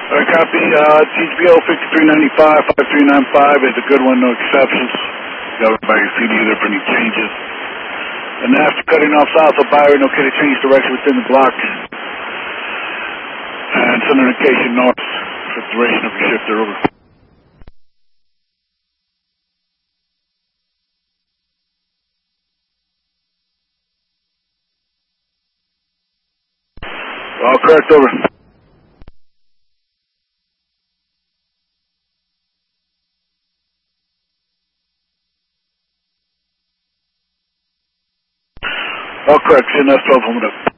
Alright, copy. GBO 5395, 5395 is a good one, no exceptions. Governed by your feet either for any changes. And after cutting off south of Byron, okay to change direction within the block. And send an indication north for the duration of your shifter, over. All correct, over. All correct, CNS 12, hold up.